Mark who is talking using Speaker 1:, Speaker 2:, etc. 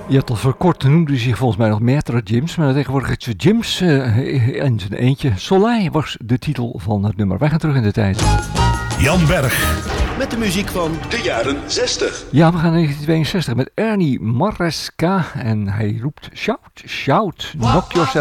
Speaker 1: Ja, tot voor kort noemde hij zich volgens mij nog Maître Jims, maar tegenwoordig is het Jims in zijn eentje. Soleil was de titel van het nummer. Wij gaan terug in de tijd.
Speaker 2: Jan Berg.
Speaker 3: Met de muziek van de jaren 60.
Speaker 1: Ja, we gaan naar 1962 met Ernie Maresca en hij roept shout, shout, knock yourself